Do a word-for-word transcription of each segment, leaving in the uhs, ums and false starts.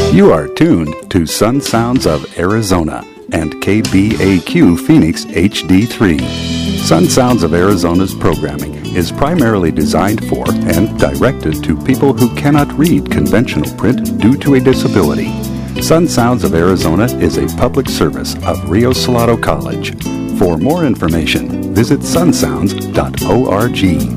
You are tuned to Sun Sounds of Arizona and K B A Q Phoenix H D three. Sun Sounds of Arizona's programming is primarily designed for and directed to people who cannot read conventional print due to a disability. Sun Sounds of Arizona is a public service of Rio Salado College. For more information, visit sun sounds dot org.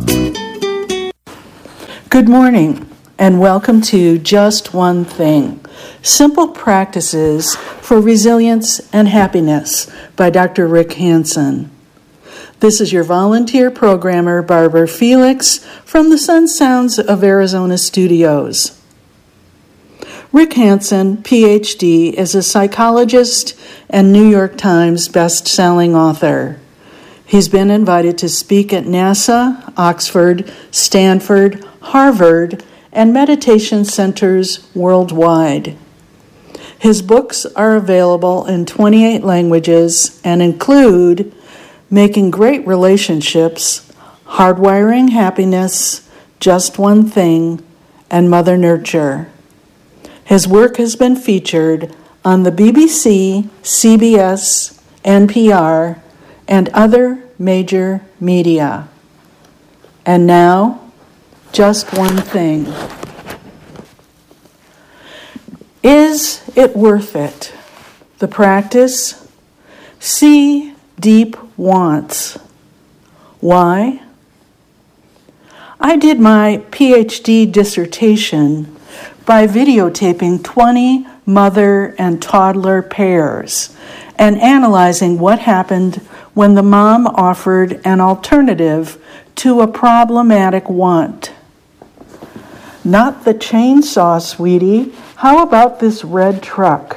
Good morning, and welcome to Just One Thing, Simple Practices for Resilience and Happiness by Doctor Rick Hansen. This is your volunteer programmer, Barbara Felix, from the Sun Sounds of Arizona studios. Rick Hansen, P H D, is a psychologist and New York Times best-selling author. He's been invited to speak at NASA, Oxford, Stanford, Harvard, and meditation centers worldwide. His books are available in twenty-eight languages and include Making Great Relationships, Hardwiring Happiness, Just One Thing, and Mother Nurture. His work has been featured on the B B C, C B S, N P R, and other major media. And now, just one thing. Is it worth it? The practice? See deep wants. Why? I did my P H D dissertation by videotaping twenty mother and toddler pairs and analyzing what happened when the mom offered an alternative to a problematic want. Not the chainsaw, sweetie. How about this red truck?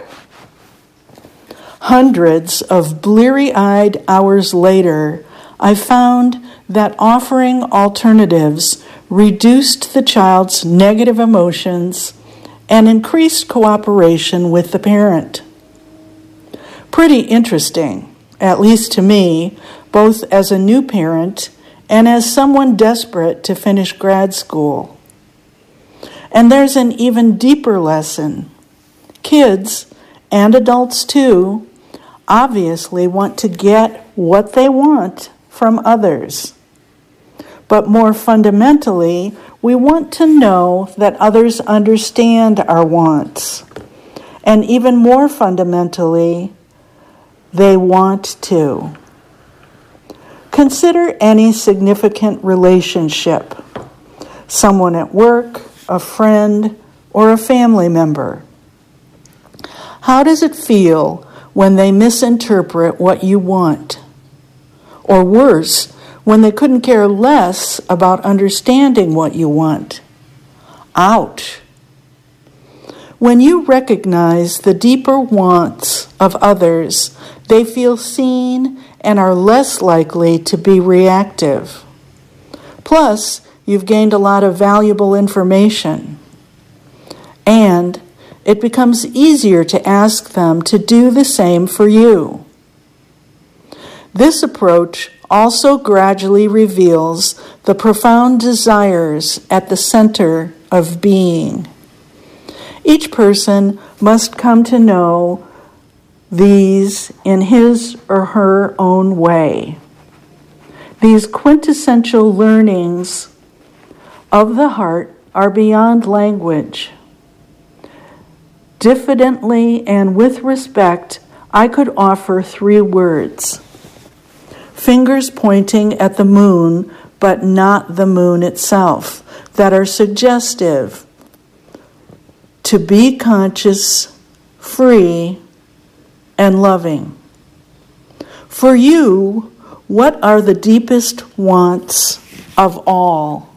Hundreds of bleary-eyed hours later, I found that offering alternatives reduced the child's negative emotions and increased cooperation with the parent. Pretty interesting, at least to me, both as a new parent and as someone desperate to finish grad school. And there's an even deeper lesson. Kids, and adults too, obviously want to get what they want from others. But more fundamentally, we want to know that others understand our wants. And even more fundamentally, they want to. Consider any significant relationship. Someone at work, a friend, or a family member. How does it feel when they misinterpret what you want? Or worse, when they couldn't care less about understanding what you want? Ouch! When you recognize the deeper wants of others, they feel seen and are less likely to be reactive. Plus, you've gained a lot of valuable information. And it becomes easier to ask them to do the same for you. This approach also gradually reveals the profound desires at the center of being. Each person must come to know these in his or her own way. These quintessential learnings of the heart are beyond language. Diffidently and with respect, I could offer three words. Fingers pointing at the moon, but not the moon itself, that are suggestive. To be conscious, free, and loving. For you, what are the deepest wants of all?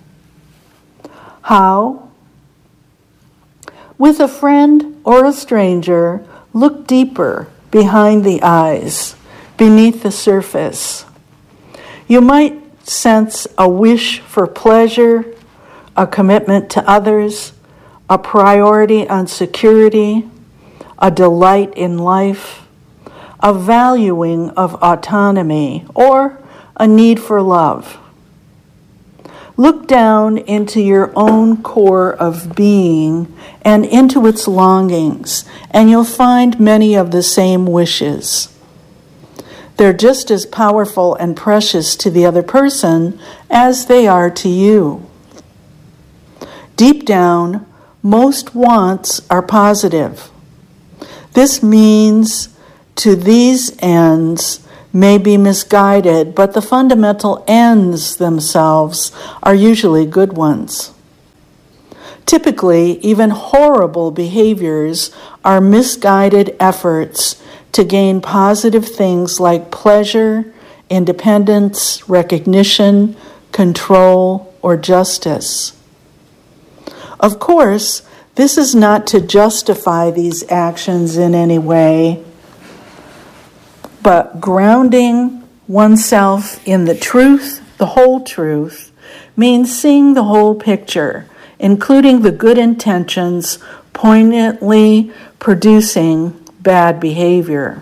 How? With a friend or a stranger, look deeper behind the eyes, beneath the surface. You might sense a wish for pleasure, a commitment to others, a priority on security, a delight in life, a valuing of autonomy, or a need for love. Look down into your own core of being and into its longings, and you'll find many of the same wishes. They're just as powerful and precious to the other person as they are to you. Deep down, most wants are positive. This means to these ends may be misguided, but the fundamental ends themselves are usually good ones. Typically, even horrible behaviors are misguided efforts to gain positive things like pleasure, independence, recognition, control, or justice. Of course, this is not to justify these actions in any way, but grounding oneself in the truth, the whole truth, means seeing the whole picture, including the good intentions poignantly producing bad behavior.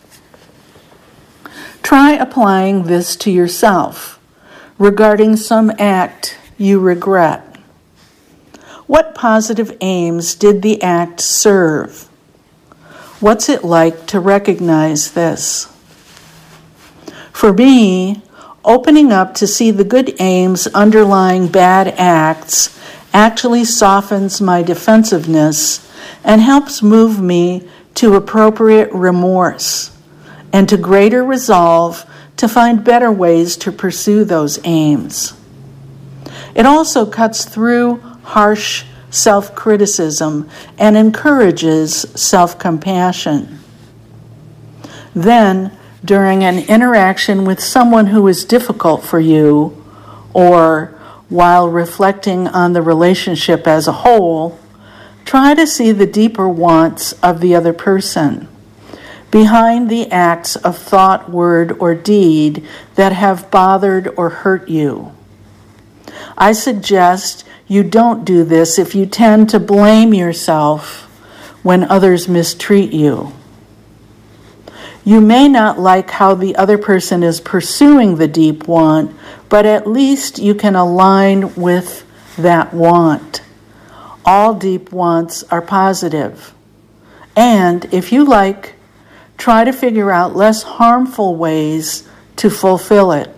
Try applying this to yourself regarding some act you regret. What positive aims did the act serve? What's it like to recognize this? For me, opening up to see the good aims underlying bad acts actually softens my defensiveness and helps move me to appropriate remorse and to greater resolve to find better ways to pursue those aims. It also cuts through harsh self-criticism and encourages self-compassion. Then, during an interaction with someone who is difficult for you, or while reflecting on the relationship as a whole, try to see the deeper wants of the other person behind the acts of thought, word, or deed that have bothered or hurt you. I suggest you don't do this if you tend to blame yourself when others mistreat you. You may not like how the other person is pursuing the deep want, but at least you can align with that want. All deep wants are positive. And if you like, try to figure out less harmful ways to fulfill it.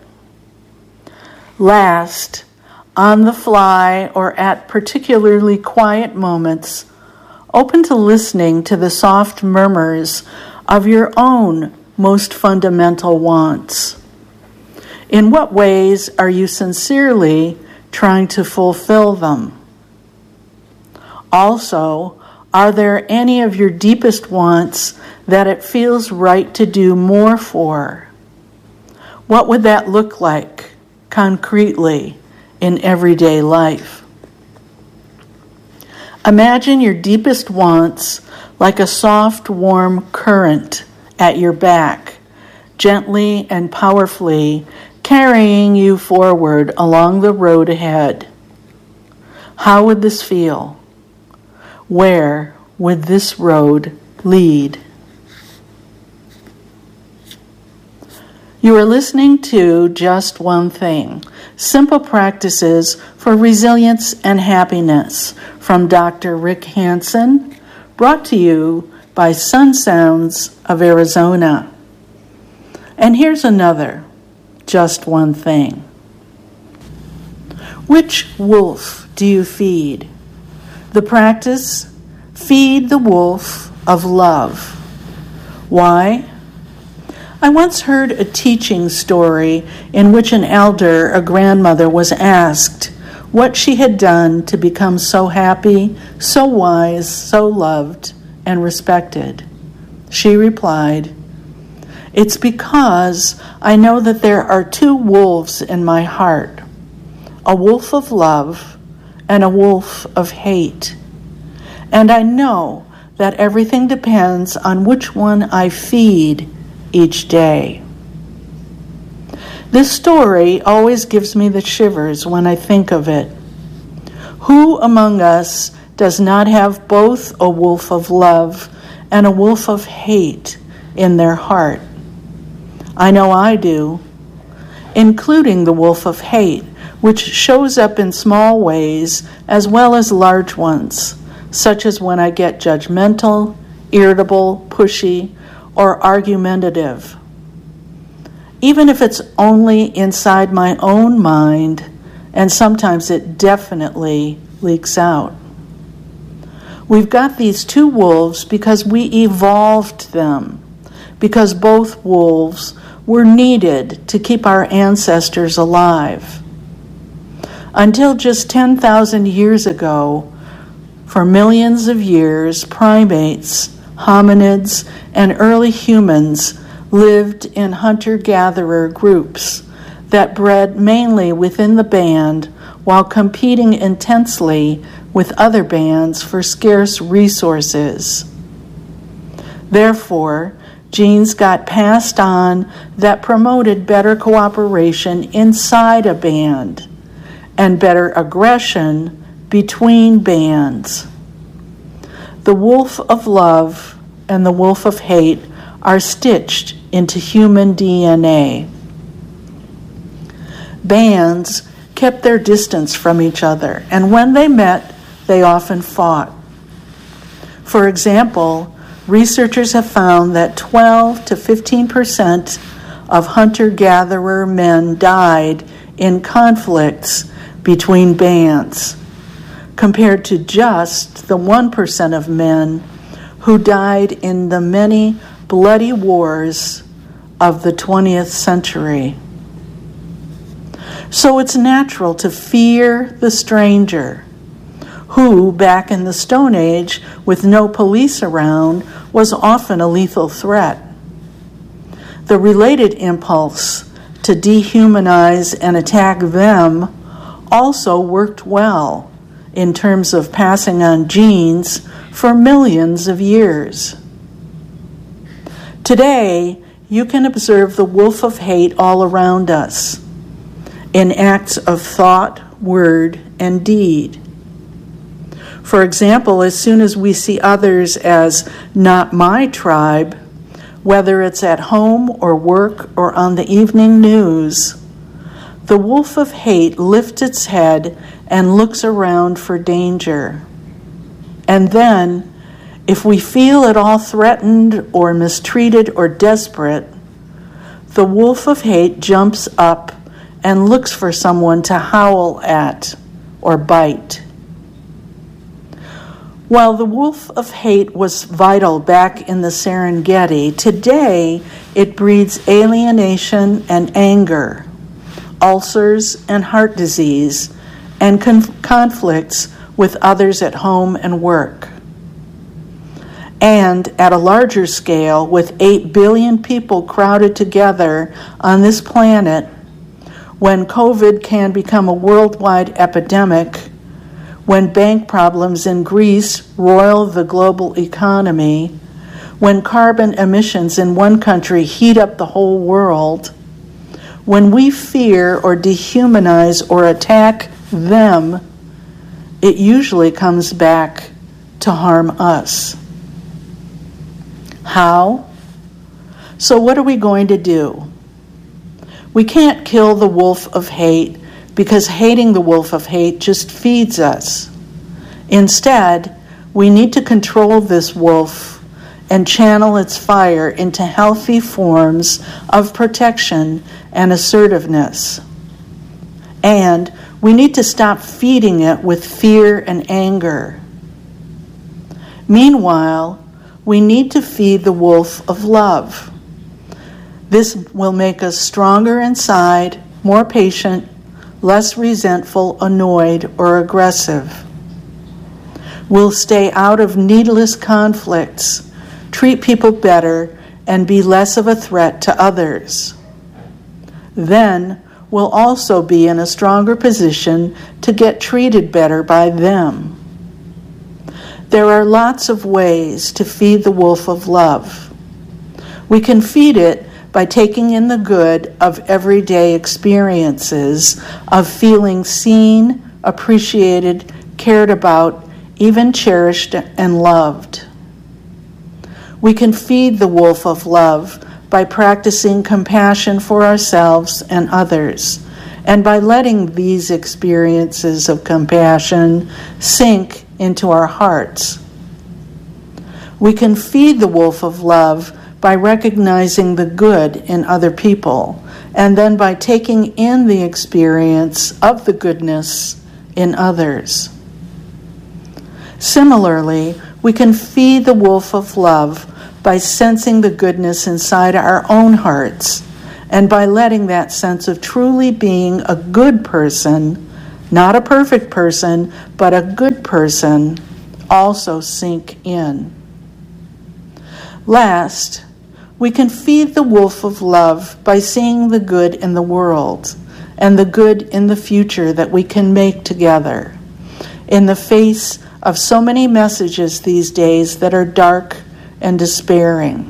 Last, on the fly or at particularly quiet moments, open to listening to the soft murmurs of your own most fundamental wants. In what ways are you sincerely trying to fulfill them? Also, are there any of your deepest wants that it feels right to do more for? What would that look like concretely in everyday life? Imagine your deepest wants like a soft, warm current at your back, gently and powerfully carrying you forward along the road ahead. How would this feel? Where would this road lead? You are listening to Just One Thing, Simple Practices for Resilience and Happiness from Doctor Rick Hanson, brought to you by Sun Sounds of Arizona. And here's another, Just One Thing. Which wolf do you feed? The practice, feed the wolf of love. Why? I once heard a teaching story in which an elder, a grandmother, was asked what she had done to become so happy, so wise, so loved, and respected. She replied, "It's because I know that there are two wolves in my heart, a wolf of love and a wolf of hate. And I know that everything depends on which one I feed each day." This story always gives me the shivers when I think of it. Who among us does not have both a wolf of love and a wolf of hate in their heart? I know I do, including the wolf of hate, which shows up in small ways as well as large ones, such as when I get judgmental, irritable, pushy, or argumentative. Even if it's only inside my own mind, and sometimes it definitely leaks out. We've got these two wolves because we evolved them, because both wolves were needed to keep our ancestors alive. Until just ten thousand years ago, for millions of years, primates, hominids, and early humans lived in hunter-gatherer groups that bred mainly within the band while competing intensely with other bands for scarce resources. Therefore, genes got passed on that promoted better cooperation inside a band and better aggression between bands. The wolf of love and the wolf of hate are stitched into human D N A. Bands kept their distance from each other, and when they met, they often fought. For example, researchers have found that twelve to fifteen percent of hunter-gatherer men died in conflicts between bands, compared to just the one percent of men who died in the many bloody wars of the twentieth century. So it's natural to fear the stranger, who, back in the Stone Age, with no police around, was often a lethal threat. The related impulse to dehumanize and attack them also worked well in terms of passing on genes for millions of years. Today, you can observe the wolf of hate all around us, in acts of thought, word, and deed. For example, as soon as we see others as not my tribe, whether it's at home or work or on the evening news, the wolf of hate lifts its head and looks around for danger. And then, if we feel at all threatened or mistreated or desperate, the wolf of hate jumps up and looks for someone to howl at or bite. While the wolf of hate was vital back in the Serengeti, today it breeds alienation and anger, ulcers and heart disease, and conf- conflicts with others at home and work. And at a larger scale, with eight billion people crowded together on this planet, when COVID can become a worldwide epidemic, when bank problems in Greece roil the global economy, when carbon emissions in one country heat up the whole world, when we fear or dehumanize or attack them, it usually comes back to harm us. How? So what are we going to do? We can't kill the wolf of hate because hating the wolf of hate just feeds us. Instead, we need to control this wolf and channel its fire into healthy forms of protection and assertiveness. And we need to stop feeding it with fear and anger. Meanwhile, we need to feed the wolf of love. This will make us stronger inside, more patient, less resentful, annoyed, or aggressive. We'll stay out of needless conflicts, treat people better, and be less of a threat to others. Then we'll also be in a stronger position to get treated better by them. There are lots of ways to feed the wolf of love. We can feed it by taking in the good of everyday experiences, of feeling seen, appreciated, cared about, even cherished and loved. We can feed the wolf of love by practicing compassion for ourselves and others, and by letting these experiences of compassion sink into our hearts. We can feed the wolf of love by recognizing the good in other people, and then by taking in the experience of the goodness in others. Similarly, we can feed the wolf of love by sensing the goodness inside our own hearts, and by letting that sense of truly being a good person, not a perfect person, but a good person, also sink in. Last, we can feed the wolf of love by seeing the good in the world and the good in the future that we can make together, in the face of so many messages these days that are dark and despairing.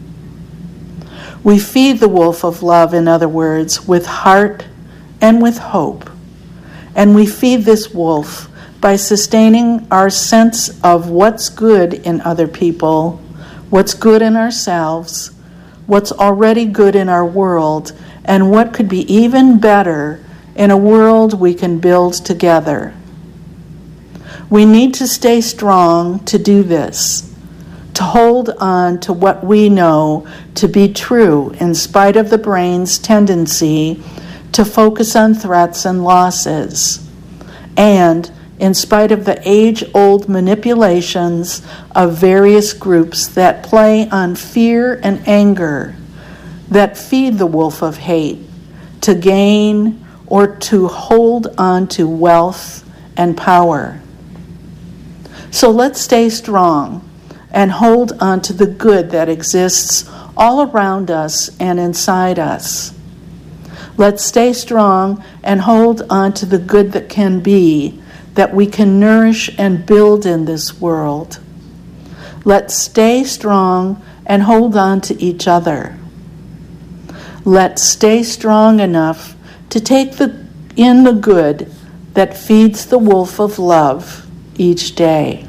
We feed the wolf of love, in other words, with heart and with hope. And we feed this wolf by sustaining our sense of what's good in other people, what's good in ourselves, what's already good in our world, and what could be even better in a world we can build together. We need to stay strong to do this, to hold on to what we know to be true in spite of the brain's tendency to focus on threats and losses, and in spite of the age-old manipulations of various groups that play on fear and anger, that feed the wolf of hate to gain or to hold on to wealth and power. So let's stay strong and hold on to the good that exists all around us and inside us. Let's stay strong and hold on to the good that can be, that we can nourish and build in this world. Let's stay strong and hold on to each other. Let's stay strong enough to take the, in the good that feeds the wolf of love each day.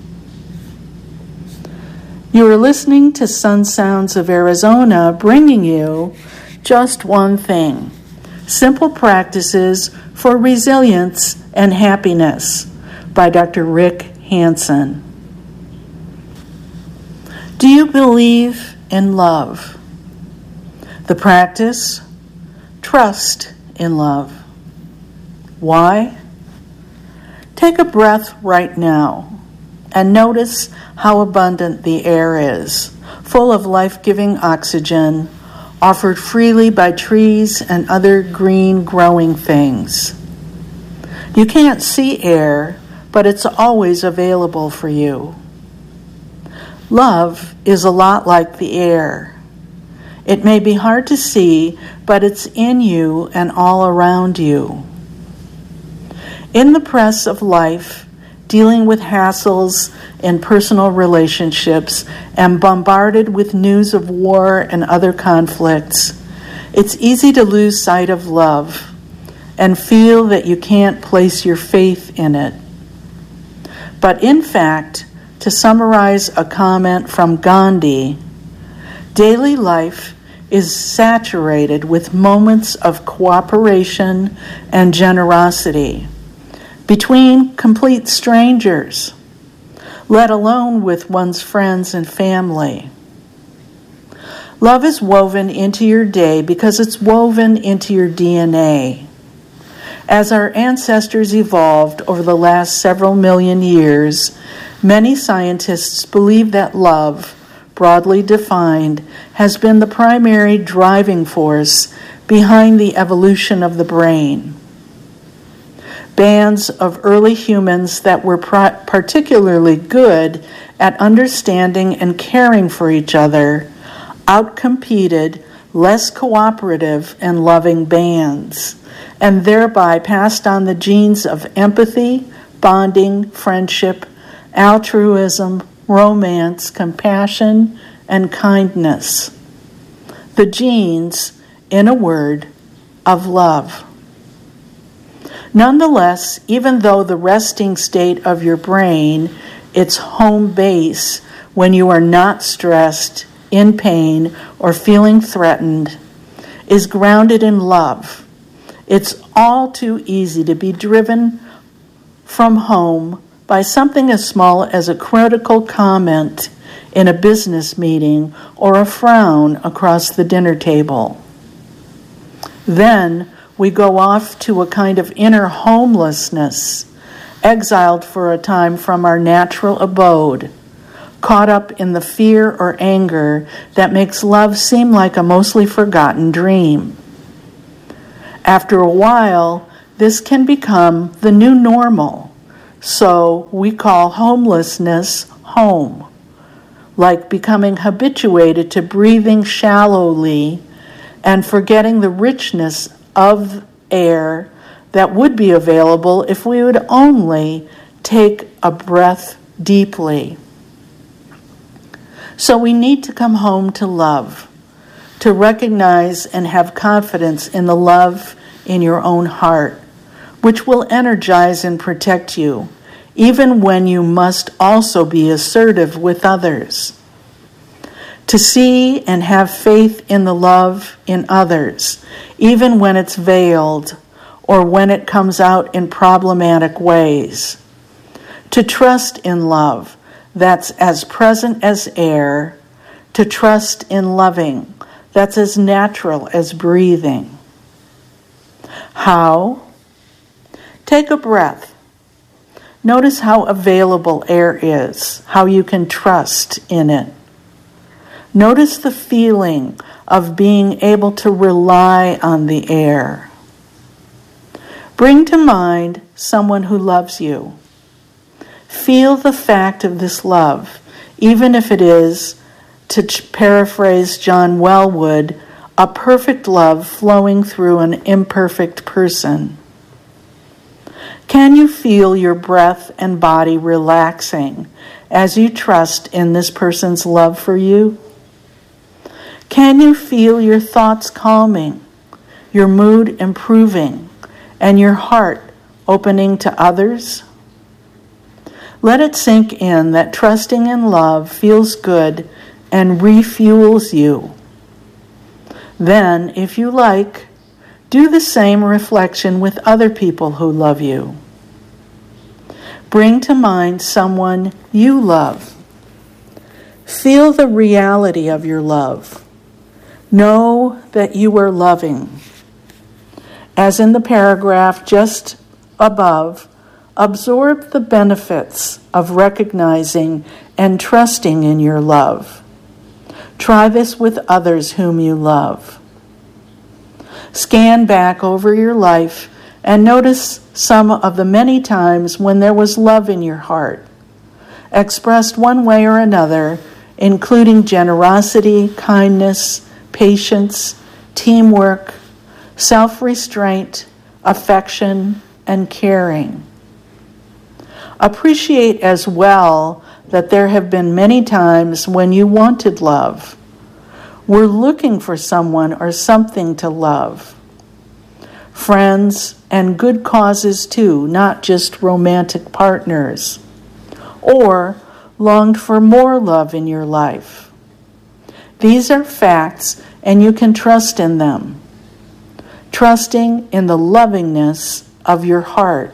You are listening to Sun Sounds of Arizona, bringing you Just One Thing, Simple Practices for Resilience and Happiness by Doctor Rick Hanson. Do you believe in love? The practice, trust in love. Why? Take a breath right now and notice how abundant the air is, full of life-giving oxygen, offered freely by trees and other green growing things. You can't see air, but it's always available for you. Love is a lot like the air. It may be hard to see, but it's in you and all around you. In the press of life, dealing with hassles in personal relationships and bombarded with news of war and other conflicts, it's easy to lose sight of love and feel that you can't place your faith in it. But in fact, to summarize a comment from Gandhi, daily life is saturated with moments of cooperation and generosity between complete strangers, let alone with one's friends and family. Love is woven into your day because it's woven into your D N A. As our ancestors evolved over the last several million years, many scientists believe that love, broadly defined, has been the primary driving force behind the evolution of the brain. Bands of early humans that were particularly good at understanding and caring for each other outcompeted less cooperative and loving bands, and thereby passed on the genes of empathy, bonding, friendship, altruism, romance, compassion, and kindness. The genes, in a word, of love. Nonetheless, even though the resting state of your brain, its home base when you are not stressed, in pain, or feeling threatened, is grounded in love, It's all too easy to be driven from home by something as small as a critical comment in a business meeting or a frown across the dinner table. Then we go off to a kind of inner homelessness, exiled for a time from our natural abode, caught up in the fear or anger that makes love seem like a mostly forgotten dream. After a while, this can become the new normal, so we call homelessness home, like becoming habituated to breathing shallowly and forgetting the richness of air that would be available if we would only take a breath deeply. So we need to come home to love, to recognize and have confidence in the love in your own heart, which will energize and protect you, even when you must also be assertive with others. To see and have faith in the love in others, even when it's veiled or when it comes out in problematic ways. To trust in love that's as present as air, to trust in loving that's as natural as breathing. How? Take a breath. Notice how available air is, how you can trust in it. Notice the feeling of being able to rely on the air. Bring to mind someone who loves you. Feel the fact of this love, even if it is, to paraphrase John Wellwood, a perfect love flowing through an imperfect person. Can you feel your breath and body relaxing as you trust in this person's love for you? Can you feel your thoughts calming, your mood improving, and your heart opening to others? Let it sink in that trusting in love feels good and refuels you. Then, if you like, do the same reflection with other people who love you. Bring to mind someone you love. Feel the reality of your love. Know that you are loving. As in the paragraph just above, absorb the benefits of recognizing and trusting in your love. Try this with others whom you love. Scan back over your life and notice some of the many times when there was love in your heart, expressed one way or another, including generosity, kindness, patience, teamwork, self-restraint, affection, and caring. Appreciate as well that there have been many times when you wanted love, were looking for someone or something to love. Friends and good causes too, not just romantic partners, or longed for more love in your life. These are facts, and you can trust in them, trusting in the lovingness of your heart.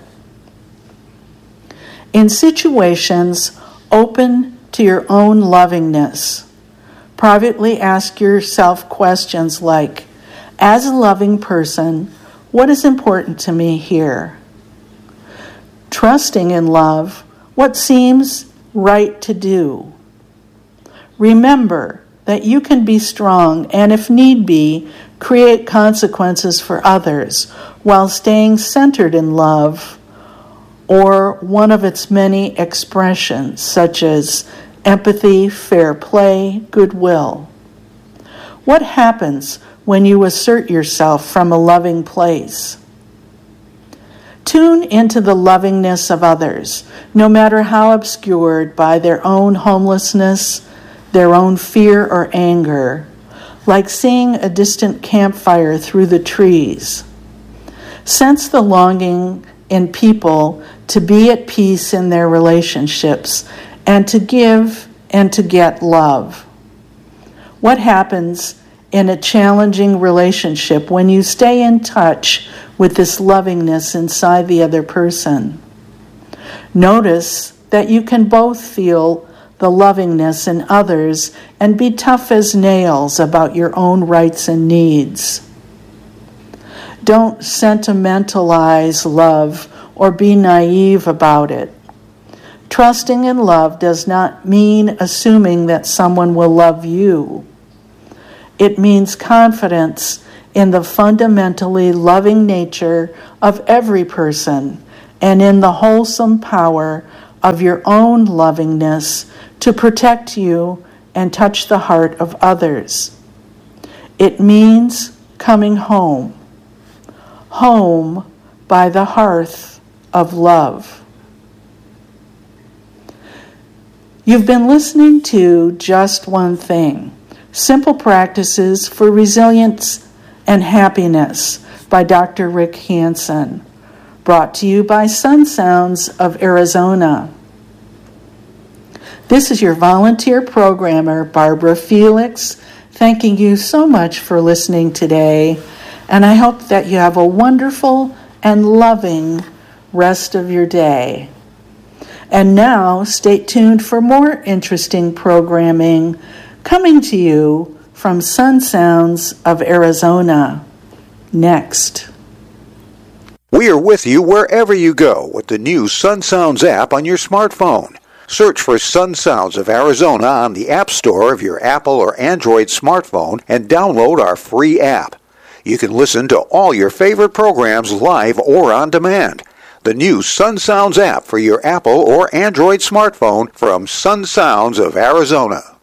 In situations open to your own lovingness, privately ask yourself questions like, as a loving person, what is important to me here? Trusting in love, what seems right to do? Remember that you can be strong and, if need be, create consequences for others while staying centered in love, or one of its many expressions, such as empathy, fair play, goodwill. What happens when you assert yourself from a loving place? Tune into the lovingness of others, no matter how obscured by their own homelessness, their own fear or anger, like seeing a distant campfire through the trees. Sense the longing in people to be at peace in their relationships and to give and to get love. What happens in a challenging relationship when you stay in touch with this lovingness inside the other person. Notice that you can both feel the lovingness in others and be tough as nails about your own rights and needs. Don't sentimentalize love or be naive about it. Trusting in love does not mean assuming that someone will love you. It means confidence in the fundamentally loving nature of every person and in the wholesome power of your own lovingness to protect you and touch the heart of others. It means coming home. Home by the hearth of love. You've been listening to Just One Thing, Simple Practices for Resilience and Happiness by Doctor Rick Hanson, brought to you by Sun Sounds of Arizona. This is your volunteer programmer, Barbara Felix, thanking you so much for listening today, and I hope that you have a wonderful and loving rest of your day. And now, stay tuned for more interesting programming coming to you from Sun Sounds of Arizona. Next. We are with you wherever you go with the new Sun Sounds app on your smartphone. Search for Sun Sounds of Arizona on the App Store of your Apple or Android smartphone and download our free app. You can listen to all your favorite programs live or on demand. The new Sun Sounds app for your Apple or Android smartphone from Sun Sounds of Arizona.